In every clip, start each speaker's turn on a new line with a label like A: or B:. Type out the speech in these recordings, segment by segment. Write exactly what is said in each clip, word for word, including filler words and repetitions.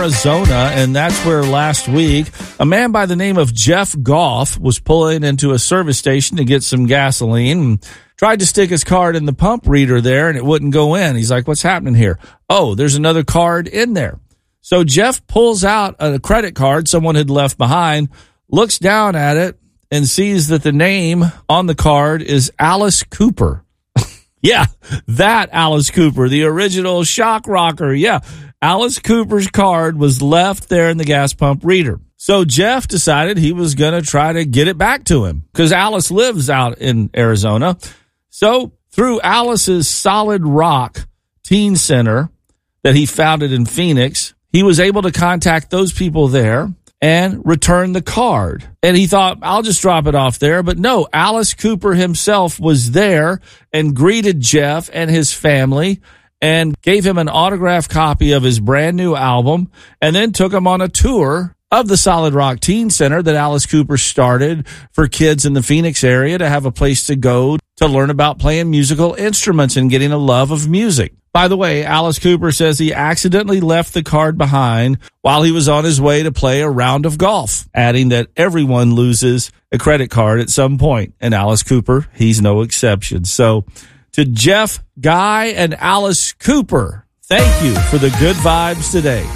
A: Arizona, and that's where last week a man by the name of Jeff Goff was pulling into a service station to get some gasoline and tried to stick his card in the pump reader there, and it wouldn't go in. He's like, what's happening here? Oh, there's another card in there. So Jeff pulls out a credit card someone had left behind, looks down at it, and sees that the name on the card is Alice Cooper. Yeah, that Alice Cooper, the original shock rocker. Yeah, Alice Cooper's card was left there in the gas pump reader. So Jeff decided he was going to try to get it back to him because Alice lives out in Arizona. So through Alice's Solid Rock Teen Center that he founded in Phoenix, he was able to contact those people there and return the card. And he thought, I'll just drop it off there. But no, Alice Cooper himself was there and greeted Jeff and his family and gave him an autographed copy of his brand new album and then took him on a tour of the Solid Rock Teen Center that Alice Cooper started for kids in the Phoenix area to have a place to go to learn about playing musical instruments and getting a love of music. By the way, Alice Cooper says he accidentally left the card behind while he was on his way to play a round of golf, adding that everyone loses a credit card at some point, and Alice Cooper, he's no exception. So to Jeff, Guy, and Alice Cooper, thank you for the good vibes today.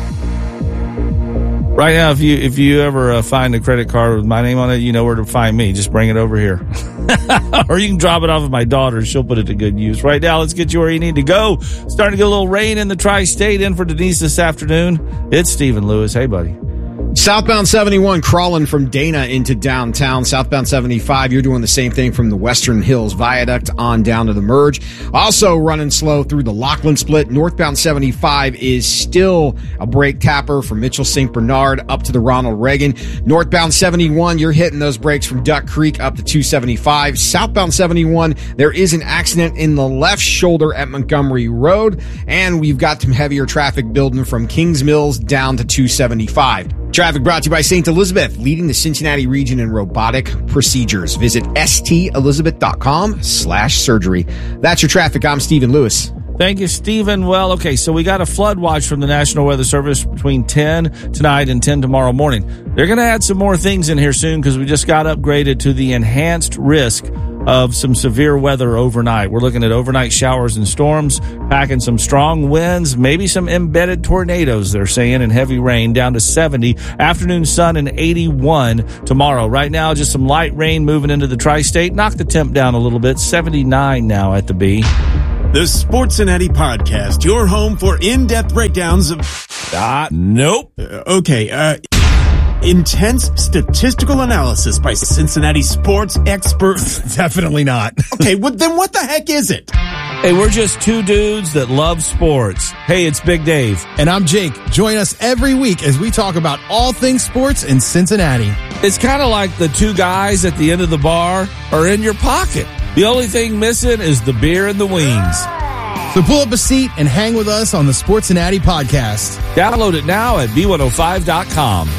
A: Right now, if you if you ever uh, find a credit card with my name on it, you know where to find me. Just bring it over here. Or you can drop it off of my daughter. She'll put it to good use. Right now, let's get you where you need to go. Starting to get a little rain in the tri-state. In for Denise this afternoon, it's Stephen Lewis. Hey, buddy.
B: Southbound seventy-one crawling from Dana into downtown. Southbound seventy-five, you're doing the same thing from the Western Hills Viaduct on down to the Merge. Also running slow through the Lachlan Split. Northbound seventy-five is still a brake tapper from Mitchell Saint Bernard up to the Ronald Reagan. Northbound seventy-one, you're hitting those brakes from Duck Creek up to two seventy-five. Southbound seventy-one, there is an accident in the left shoulder at Montgomery Road. And we've got some heavier traffic building from Kings Mills down to two seventy-five. Traffic brought to you by Saint Elizabeth, leading the Cincinnati region in robotic procedures. Visit stelizabeth.com slash surgery. That's your traffic. I'm Stephen Lewis.
A: Thank you, Stephen. Well, okay, so we got a flood watch from the National Weather Service between ten tonight and ten tomorrow morning. They're going to add some more things in here soon because we just got upgraded to the enhanced risk of some severe weather overnight. We're looking at overnight showers and storms, packing some strong winds, maybe some embedded tornadoes, they're saying, and heavy rain down to seventy. Afternoon sun and eighty-one tomorrow. Right now, just some light rain moving into the tri-state. Knock the temp down a little bit. seventy-nine now at the B.
C: The Sportsinetti Podcast, your home for in-depth breakdowns of...
A: Ah, nope.
C: Uh, okay, uh... intense statistical analysis by Cincinnati sports experts.
D: Definitely not.
C: Okay, well, then what the heck is it?
A: Hey, we're just two dudes that love sports. Hey, it's Big Dave.
D: And I'm Jake. Join us every week as we talk about all things sports in Cincinnati.
A: It's kind of like the two guys at the end of the bar are in your pocket. The only thing missing is the beer and the wings.
D: So pull up a seat and hang with us on the Sportsinetti Podcast.
A: Download it now at B one oh five dot com.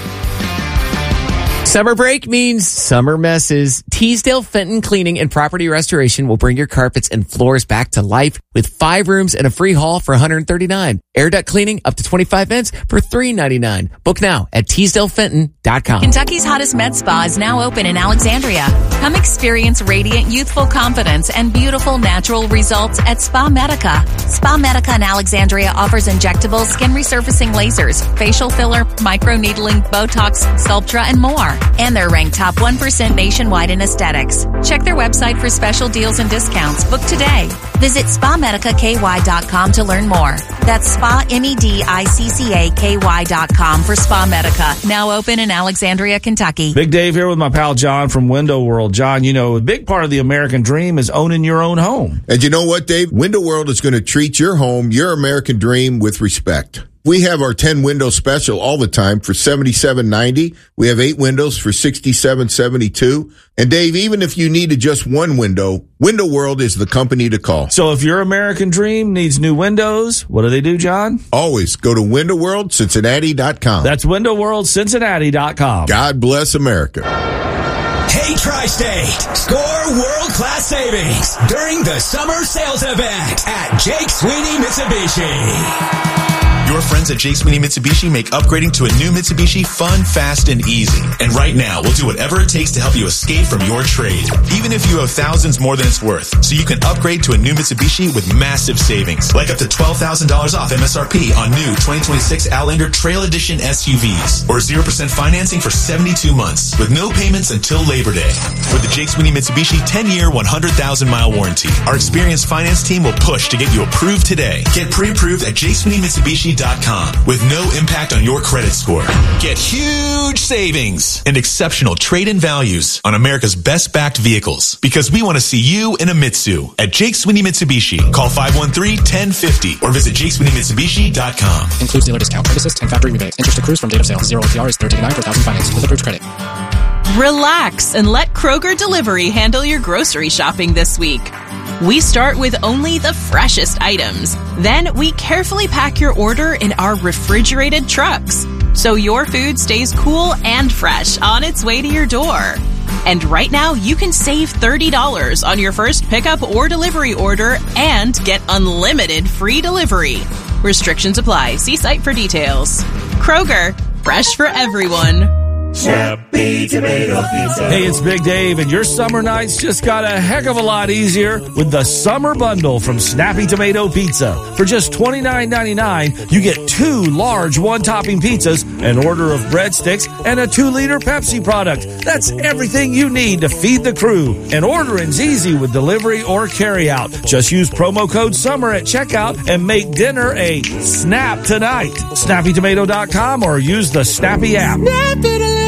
E: Summer break means summer messes. Teasdale Fenton Cleaning and Property Restoration will bring your carpets and floors back to life with five rooms and a free haul for one hundred thirty-nine dollars. Air duct cleaning up to twenty-five minutes for three ninety-nine. Book now at teasdale fenton dot com.
F: Kentucky's hottest med spa is now open in Alexandria. Come experience radiant, youthful confidence and beautiful natural results at Spa Medica. Spa Medica in Alexandria offers injectable skin resurfacing lasers, facial filler, microneedling, Botox, Sculptra, and more. And they're ranked top one percent nationwide in aesthetics. Check their website for special deals and discounts. Book today. Visit spa medica k y dot com to learn more. That's spa medicca k y dot com for Spa Medica. Now open in Alexandria, Kentucky.
A: Big Dave here with my pal John from Window World. John, you know, a big part of the American dream is owning your own home.
G: And you know what, Dave? Window World is going to treat your home, your American dream, with respect. We have our ten window special all the time for seventy-seven ninety. We have eight windows for sixty-seven seventy-two. And Dave, even if you needed just one window, Window World is the company to call.
A: So if your American dream needs new windows, what do they do, John?
G: Always go to window world cincinnati dot com.
A: That's window world cincinnati dot com.
G: God bless America.
H: Hey, Tri-State, score world-class savings during the summer sales event at Jake Sweeney Mitsubishi.
I: Your friends at Jake Sweeney Mitsubishi make upgrading to a new Mitsubishi fun, fast, and easy. And right now, we'll do whatever it takes to help you escape from your trade, even if you owe thousands more than it's worth. So you can upgrade to a new Mitsubishi with massive savings, like up to twelve thousand dollars off M S R P on new twenty twenty-six Outlander Trail Edition S U Vs, or zero percent financing for seventy-two months with no payments until Labor Day. With the Jake Sweeney Mitsubishi ten-year, one hundred thousand mile warranty, our experienced finance team will push to get you approved today. Get pre-approved at jake sweeney mitsubishi dot com with no impact on your credit score. Get huge savings and exceptional trade-in values on America's best-backed vehicles, because we want to see you in a Mitsu at Jake Sweeney Mitsubishi. Call five one three, one zero five zero or visit jake sweeney mitsubishi dot com.
J: Includes dealer discount, credit assist, and factory rebates. Interest accrues from date of sale. Zero A P R is thirteen ninety-nine per thousand finance with approved credit.
K: Relax and let Kroger Delivery handle your grocery shopping this week. We start with only the freshest items. Then we carefully pack your order in our refrigerated trucks, so your food stays cool and fresh on its way to your door. And right now, you can save thirty dollars on your first pickup or delivery order and get unlimited free delivery. Restrictions apply. See site for details. Kroger, fresh for everyone.
A: Snappy Tomato Pizza. Hey, it's Big Dave, and your summer nights just got a heck of a lot easier with the Summer Bundle from Snappy Tomato Pizza. For just twenty-nine ninety-nine, you get two large one-topping pizzas, an order of breadsticks, and a two-liter Pepsi product. That's everything you need to feed the crew. And ordering's easy with delivery or carry-out. Just use promo code SUMMER at checkout and make dinner a snap tonight. snappy tomato dot com or use the Snappy app.
L: Snappy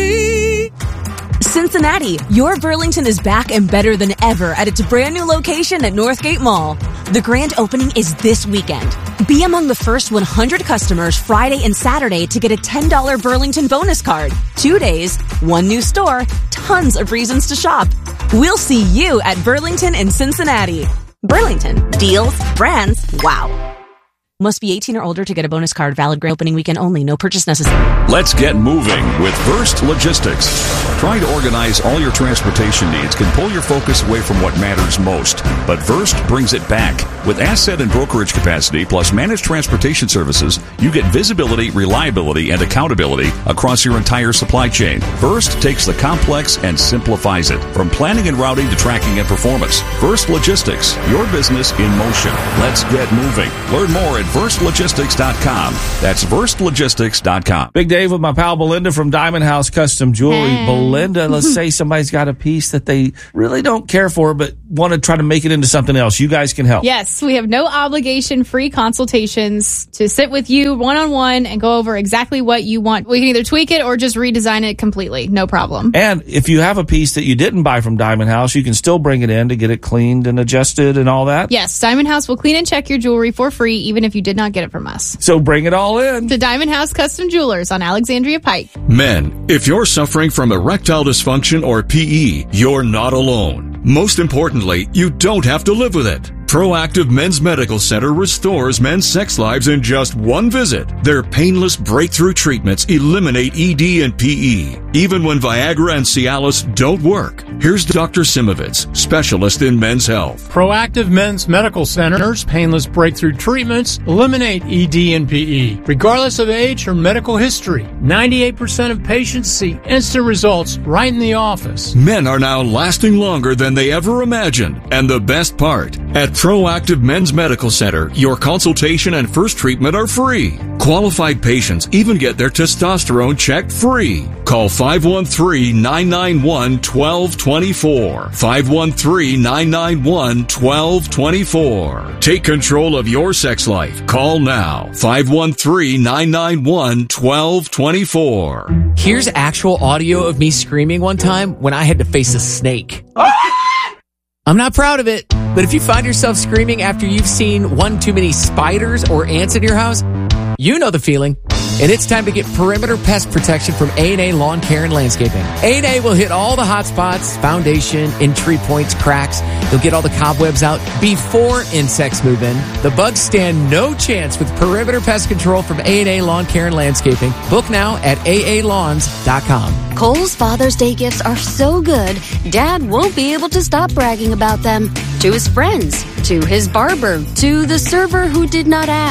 L: Cincinnati, your Burlington is back and better than ever at its brand new location at Northgate Mall. The grand opening is this weekend. Be among the first one hundred customers Friday and Saturday to get a ten dollars Burlington bonus card. Two days, one new store, tons of reasons to shop. We'll see you at Burlington in Cincinnati. Burlington, deals, brands, wow. Must be eighteen or older to get a bonus card. Valid grand opening weekend only. No purchase necessary.
M: Let's get moving with Verst Logistics. Trying to organize all your transportation needs can pull your focus away from what matters most. But Verst brings it back. With asset and brokerage capacity plus managed transportation services, you get visibility, reliability, and accountability across your entire supply chain. Verst takes the complex and simplifies it. From planning and routing to tracking and performance. Verst Logistics, your business in motion. Let's get moving. Learn more at verst logistics dot com. That's verst logistics dot com.
A: Big Dave with my pal Belinda from Diamond House Custom Jewelry. Hey. Belinda, let's say somebody's got a piece that they really don't care for but want to try to make it into something else. You guys can help.
N: Yes, we have no obligation, free consultations to sit with you one-on-one and go over exactly what you want. We can either tweak it or just redesign it completely. No problem.
A: And if you have a piece that you didn't buy from Diamond House, you can still bring it in to get it cleaned and adjusted and all that.
N: Yes, Diamond House will clean and check your jewelry for free, even if you did not get it from us.
A: So bring it all in.
N: The Diamond House Custom Jewelers on Alexandria Pike.
M: Men, if you're suffering from erectile dysfunction or P E, you're not alone. Most importantly, you don't have to live with it. Proactive Men's Medical Center restores men's sex lives in just one visit. Their painless breakthrough treatments eliminate E D and P E, even when Viagra and Cialis don't work. Here's Doctor Simovitz, specialist in men's health.
O: Proactive Men's Medical Center's painless breakthrough treatments eliminate E D and P E, regardless of age or medical history. ninety-eight percent of patients see instant results right in the office.
M: Men are now lasting longer than they ever imagined. And the best part, at Proactive Men's Medical Center, your consultation and first treatment are free. Qualified patients even get their testosterone checked free. Call five one three, nine nine one, one two two four. five one three, nine nine one, one two two four. Take control of your sex life. Call now. five one three, nine nine one, one two two four.
E: Here's actual audio of me screaming one time when I had to face a snake. I'm not proud of it, but if you find yourself screaming after you've seen one too many spiders or ants in your house, you know the feeling. And it's time to get perimeter pest protection from A and A Lawn Care and Landscaping. A and A will hit all the hot spots, foundation, entry points, cracks. They'll get all the cobwebs out before insects move in. The bugs stand no chance with perimeter pest control from A and A Lawn Care and Landscaping. Book now at a a lawns dot com.
P: Kohl's Father's Day gifts are so good, Dad won't be able to stop bragging about them. To his friends, to his barber, to the server who did not ask.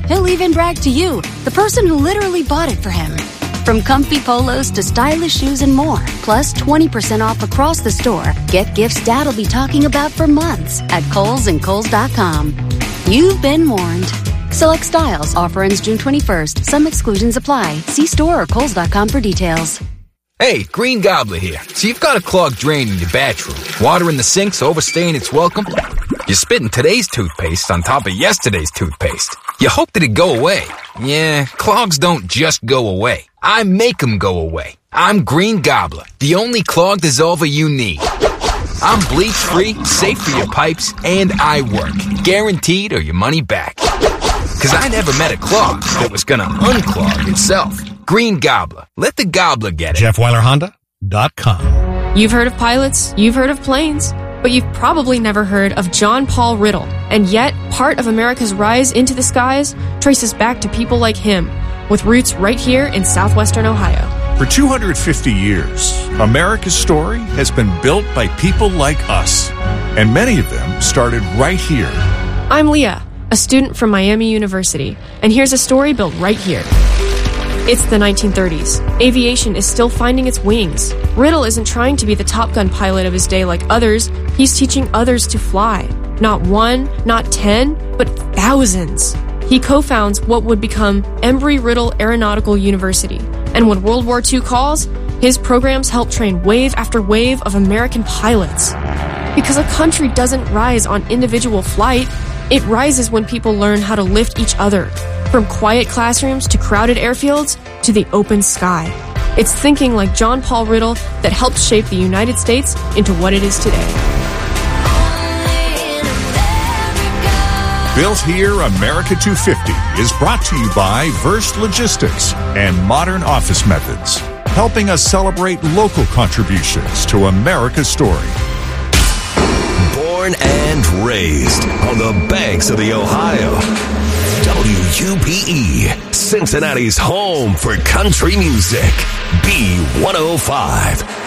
P: He'll even brag to you, the person who literally bought it for him. From comfy polos to stylish shoes and more, plus twenty percent off across the store. Get gifts Dad'll be talking about for months at Kohl's and Kohl's dot com. You've been warned. Select styles. Offer ends June twenty-first. Some exclusions apply. See store or Kohl's dot com for details.
Q: Hey, Green Gobbler here. So you've got a clogged drain in your bathroom. Water in the sink's overstaying its welcome. You're spitting today's toothpaste on top of yesterday's toothpaste. You hope that it go away. Yeah, clogs don't just go away. I make them go away. I'm Green Gobbler, the only clog dissolver you need. I'm bleach-free, safe for your pipes, and I work. Guaranteed or your money back. Because I never met a clog that was going to unclog itself. Green Gobbler. Let the gobbler get it.
R: Jeff Weiler Honda dot com.
S: You've heard of pilots, you've heard of planes, but you've probably never heard of John Paul Riddle. And yet, part of America's rise into the skies traces back to people like him, with roots right here in southwestern Ohio.
M: For two hundred fifty years, America's story has been built by people like us, and many of them started right here.
S: I'm Leah, a student from Miami University, and here's a story built right here. It's the nineteen thirties. Aviation is still finding its wings. Riddle isn't trying to be the Top Gun pilot of his day like others. He's teaching others to fly. Not one, not ten, but thousands. He co-founds what would become Embry-Riddle Aeronautical University. And when World War Two calls, his programs help train wave after wave of American pilots. Because a country doesn't rise on individual flight, it rises when people learn how to lift each other. From quiet classrooms to crowded airfields to the open sky. It's thinking like John Paul Riddle that helped shape the United States into what it is today.
M: Built Here America two fifty is brought to you by Verst Logistics and Modern Office Methods, helping us celebrate local contributions to America's story.
H: Born and raised on the banks of the Ohio. W U B E, Cincinnati's home for country music. B one oh five.